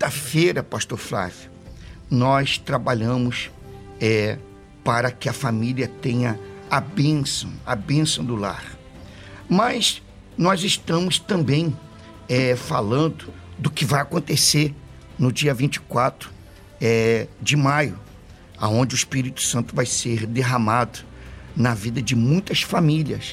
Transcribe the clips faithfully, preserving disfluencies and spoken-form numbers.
sexta-feira, pastor Flávio, nós trabalhamos é, para que a família tenha a bênção, a bênção do lar. Mas nós estamos também é, falando do que vai acontecer no dia vinte e quatro é, de maio, onde o Espírito Santo vai ser derramado na vida de muitas famílias.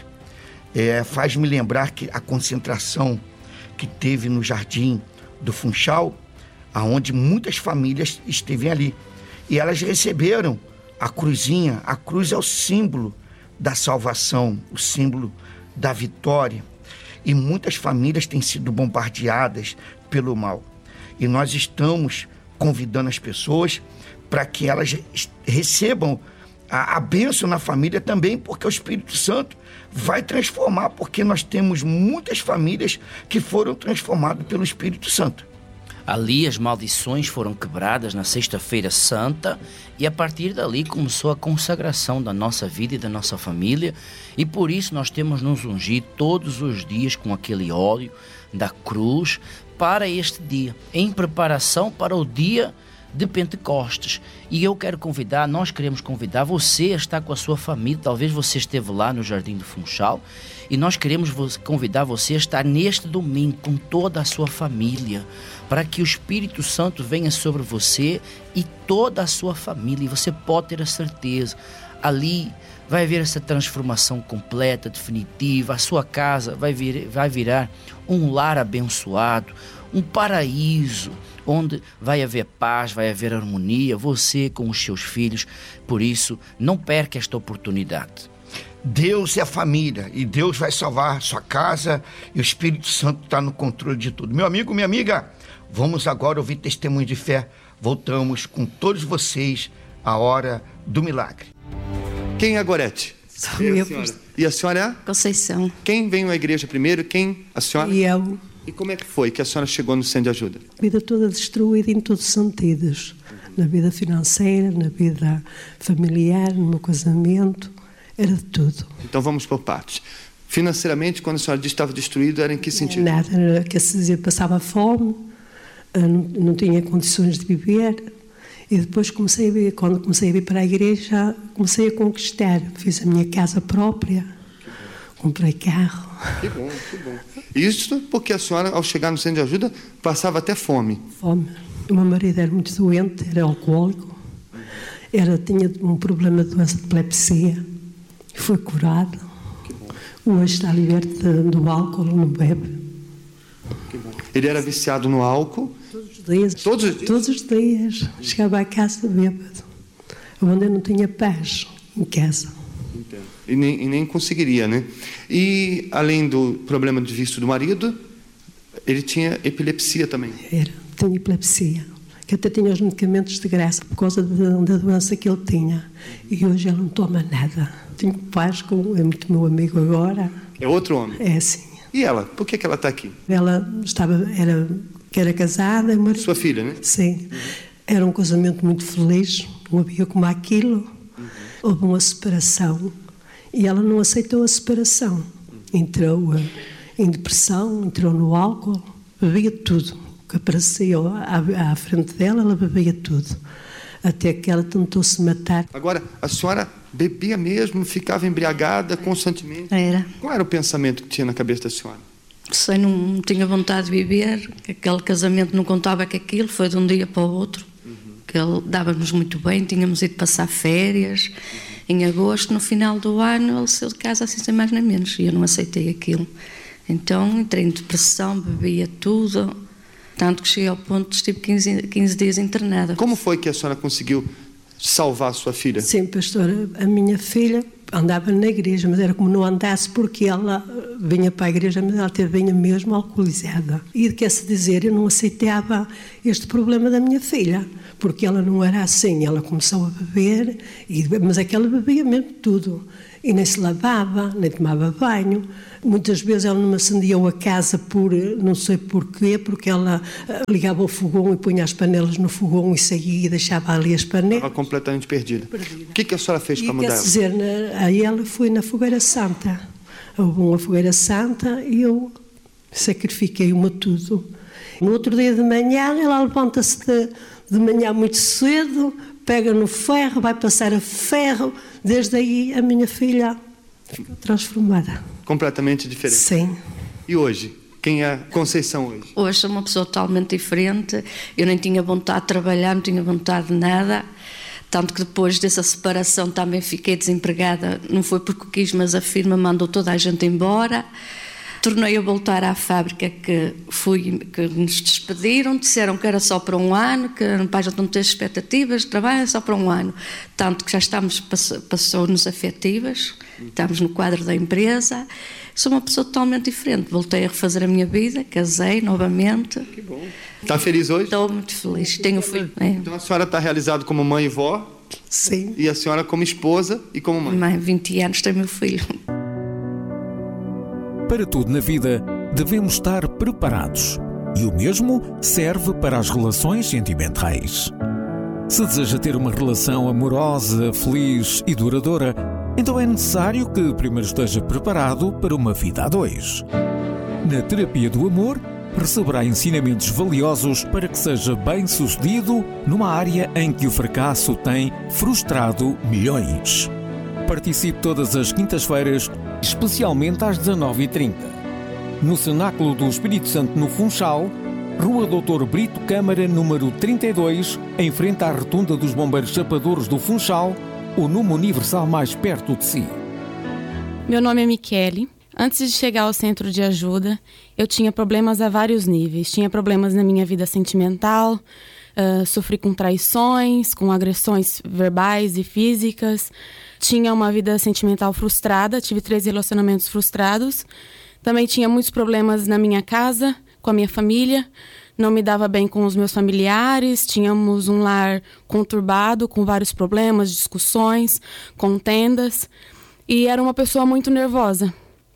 É, faz-me lembrar que a concentração que teve no Jardim do Funchal, onde muitas famílias esteve ali. E elas receberam a cruzinha. A cruz é o símbolo da salvação, o símbolo da vitória. E muitas famílias têm sido bombardeadas pelo mal. E nós estamos convidando as pessoas para que elas recebam a, a bênção na família também, porque o Espírito Santo vai transformar, porque nós temos muitas famílias que foram transformadas pelo Espírito Santo. Ali as maldições foram quebradas na Sexta-feira Santa e a partir dali começou a consagração da nossa vida e da nossa família, e por isso nós temos nos ungido todos os dias com aquele óleo da cruz para este dia, em preparação para o dia de Pentecostes. E eu quero convidar, nós queremos convidar você a estar com a sua família. Talvez você esteve lá no Jardim do Funchal, e nós queremos convidar você a estar neste domingo com toda a sua família, para que o Espírito Santo venha sobre você e toda a sua família. E você pode ter a certeza, ali vai haver essa transformação completa, definitiva. A sua casa vai, vir, vai virar um lar abençoado, um paraíso, onde vai haver paz, vai haver harmonia, você com os seus filhos. Por isso, não perca esta oportunidade. Deus é a família, e Deus vai salvar sua casa, e o Espírito Santo está no controle de tudo. Meu amigo, minha amiga, vamos agora ouvir testemunho de fé. Voltamos com todos vocês à hora do milagre. Quem é a Gorete? Sou eu. A e a senhora é? Conceição. Quem veio à igreja primeiro? Quem? A senhora? E eu. E como é que foi que a senhora chegou no Centro de Ajuda? A vida toda destruída em todos os sentidos. Na vida financeira, na vida familiar, no meu casamento, era de tudo. Então vamos por partes. Financeiramente, quando a senhora disse que estava destruído, era em que sentido? Nada, era, quer dizer, passava fome, não, não tinha condições de viver. E depois comecei a vir, quando comecei a vir para a igreja, comecei a conquistar. Fiz a minha casa própria, comprei carro. Que bom, que bom. Isso porque a senhora, ao chegar no Centro de Ajuda, passava até fome. Fome. O meu marido era muito doente, era alcoólico, era, tinha um problema de doença de epilepsia, foi curado. Que bom. Hoje está liberto do álcool, não bebe. Que bom. Ele era viciado no álcool? Todos os dias. Todos os dias? Todos os dias. Chegava à casa bêbado, onde eu não tinha paz em casa. Entendo. E nem, e nem conseguiria, né? E, além do problema de vício do marido, ele tinha epilepsia também? Era, tinha epilepsia, que até tinha os medicamentos de graça por causa da, da doença que ele tinha. E hoje ele não toma nada. Tenho paz com, é muito meu amigo agora. É outro homem? É, sim. E ela? Por que, que ela está aqui? Ela estava, era, que era casada. Marido, sua filha, né? Sim. Uhum. Era um casamento muito feliz, não havia como aquilo. Uhum. Houve uma separação e ela não aceitou a separação. Uhum. Entrou uh, em depressão, entrou no álcool, bebia tudo. O que aparecia à, à frente dela, ela bebia tudo. Até que ela tentou se matar. Agora, a senhora bebia mesmo, ficava embriagada constantemente? Era. Qual era o pensamento que tinha na cabeça da senhora? Sei, não, não tinha vontade de viver, aquele casamento não contava com aquilo, foi de um dia para o outro. Uhum. Que ele dava-nos muito bem, tínhamos ido passar férias. Uhum. Em agosto, no final do ano, ele saiu de casa assim sem mais nem menos, e eu não aceitei aquilo. Então entrei em depressão, bebia tudo, tanto que cheguei ao ponto de estive quinze, quinze dias internada. Como foi que a senhora conseguiu salvar a sua filha? Sim, pastora, a minha filha andava na igreja, mas era como não andasse, porque ela vinha para a igreja, mas ela até vinha mesmo alcoolizada. E quer-se dizer, eu não aceitava este problema da minha filha, porque ela não era assim. Ela começou a beber, e, mas aquela bebia mesmo tudo. E nem se lavava, nem tomava banho. Muitas vezes ela não me acendia a casa por, não sei porquê, porque ela ligava o fogão e punha as panelas no fogão e saía e deixava ali as panelas. Estava completamente perdida. perdida. O que, que a senhora fez e para mudar ela? Quer dizer, aí ela foi na fogueira santa. Houve uma fogueira santa e eu sacrifiquei-me tudo. No outro dia de manhã, ela levanta-se de, de manhã muito cedo, pega no ferro, vai passar a ferro. Desde aí a minha filha ficou transformada. Completamente diferente. Sim. E hoje? Quem é a Conceição hoje? Hoje sou uma pessoa totalmente diferente. Eu nem tinha vontade de trabalhar, não tinha vontade de nada. Tanto que depois dessa separação também fiquei desempregada. Não foi porque quis, mas a firma mandou toda a gente embora. Tornei a voltar à fábrica que fui, que nos despediram, disseram que era só para um ano, que para a gente não ter expectativas de trabalho, é só para um ano. Tanto que já estamos, passou-nos afetivas, estamos no quadro da empresa. Sou uma pessoa totalmente diferente. Voltei a refazer a minha vida, casei novamente. Que bom. Está feliz hoje? Estou muito feliz. Tenho filho. É. Então a senhora está realizada como mãe e vó? Sim. E a senhora como esposa e como mãe? Mãe, vinte anos, tenho meu filho. Para tudo na vida, devemos estar preparados. E o mesmo serve para as relações sentimentais. Se deseja ter uma relação amorosa, feliz e duradoura, então é necessário que primeiro esteja preparado para uma vida a dois. Na terapia do amor, receberá ensinamentos valiosos para que seja bem-sucedido numa área em que o fracasso tem frustrado milhões. Participe todas as quintas-feiras, especialmente às dezanove e trinta. No Cenáculo do Espírito Santo, no Funchal, Rua doutor Brito Câmara, número trinta e dois, em frente à Rotunda dos Bombeiros Chapadores do Funchal, o Numa Universal mais perto de si. Meu nome é Michele. Antes de chegar ao centro de ajuda, eu tinha problemas a vários níveis. Tinha problemas na minha vida sentimental, uh, sofri com traições, com agressões verbais e físicas. Tinha uma vida sentimental frustrada, tive três relacionamentos frustrados. Também tinha muitos problemas na minha casa, com a minha família. Não me dava bem com os meus familiares, tínhamos um lar conturbado, com vários problemas, discussões, contendas. E era uma pessoa muito nervosa.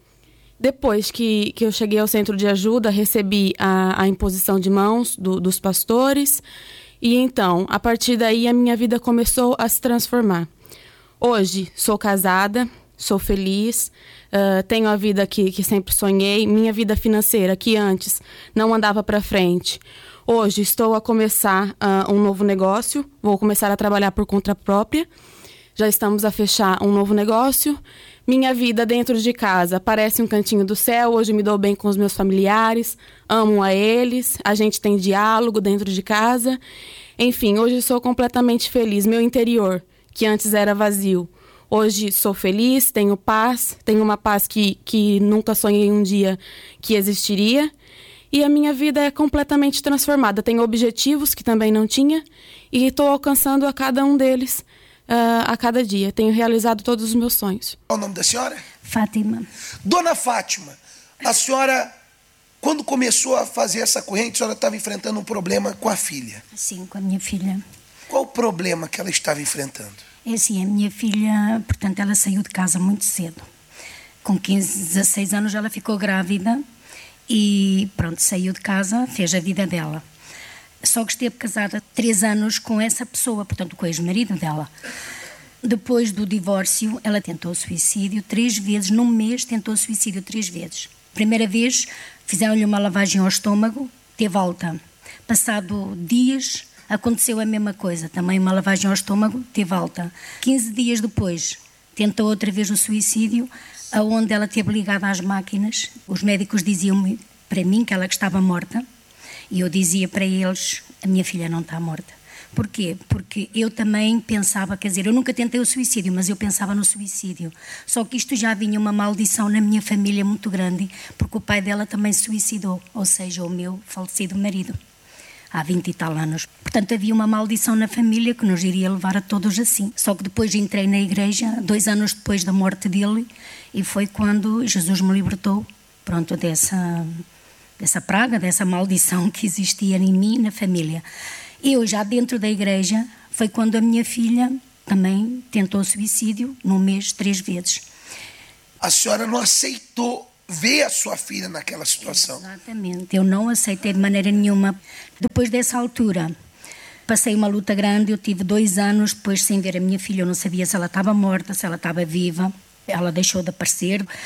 Depois que, que eu cheguei ao centro de ajuda, recebi a, a imposição de mãos do, dos pastores. E então, a partir daí, a minha vida começou a se transformar. Hoje, sou casada, sou feliz, uh, tenho a vida que, que sempre sonhei. Minha vida financeira, que antes não andava para frente. Hoje, estou a começar uh, um novo negócio. Vou começar a trabalhar por conta própria. Já estamos a fechar um novo negócio. Minha vida dentro de casa parece um cantinho do céu. Hoje me dou bem com os meus familiares, amo a eles, a gente tem diálogo dentro de casa. Enfim, hoje sou completamente feliz. Meu interior, que antes era vazio, hoje sou feliz, tenho paz, tenho uma paz que, que nunca sonhei um dia que existiria. E a minha vida é completamente transformada. Tenho objetivos que também não tinha e estou alcançando a cada um deles. Uh, a cada dia. Tenho realizado todos os meus sonhos. Qual o nome da senhora? Fátima. Dona Fátima, a senhora, quando começou a fazer essa corrente, a senhora estava enfrentando um problema com a filha. Sim, com a minha filha. Qual o problema que ela estava enfrentando? É assim, a minha filha, portanto, ela saiu de casa muito cedo. Com quinze, dezasseis anos ela ficou grávida e pronto, saiu de casa, fez a vida dela. Só que esteve casada três anos com essa pessoa, portanto, com o ex-marido dela. Depois do divórcio, ela tentou suicídio três vezes, num mês tentou suicídio três vezes. Primeira vez, fizeram-lhe uma lavagem ao estômago, teve alta. Passado dias, aconteceu a mesma coisa, também uma lavagem ao estômago, teve alta. quinze dias depois, tentou outra vez o suicídio, aonde ela teve ligada às máquinas. Os médicos diziam-me, para mim, que ela estava morta. E eu dizia para eles, a minha filha não está morta. Porquê? Porque eu também pensava, quer dizer, eu nunca tentei o suicídio, mas eu pensava no suicídio. Só que isto já vinha uma maldição na minha família muito grande, porque o pai dela também se suicidou, ou seja, o meu falecido marido, há vinte e tal anos. Portanto, havia uma maldição na família que nos iria levar a todos assim. Só que depois entrei na igreja, dois anos depois da morte dele, e foi quando Jesus me libertou, pronto, dessa... dessa praga, dessa maldição que existia em mim e na família. Eu, já dentro da igreja, foi quando a minha filha também tentou suicídio, num mês, três vezes. A senhora não aceitou ver a sua filha naquela situação? Exatamente, eu não aceitei de maneira nenhuma. Depois dessa altura, passei uma luta grande, eu tive dois anos depois sem ver a minha filha, eu não sabia se ela estava morta, se ela estava viva. Ela deixou de aparecer.